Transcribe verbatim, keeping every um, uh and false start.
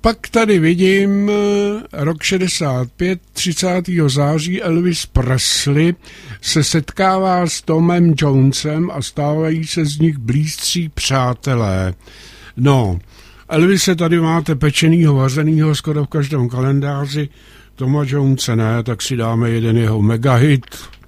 pak tady vidím rok šedesát pět, třicátého září Elvis Presley se setkává s Tomem Jonesem a stávají se z nich blízcí přátelé. No, Elvise tady máte pečenýho, vařenýho skoro v každém kalendáři, Toma Jonese ne, tak si dáme jeden jeho megahit.